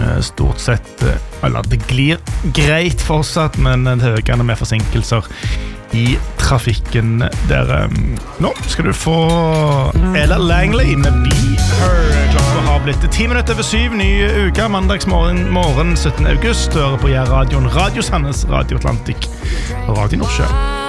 stort sett, eller det glir greit fortsatt, men det økende med forsinkelser I trafikken der. Nå skal du få Ella Langley med Be Her. Klokka har blitt 10 minutter over 7, ny uke, mandagsmorgen 17. august. Hører på radioen Radio Sandnes, Radio Atlantik og Radio Nordsjø.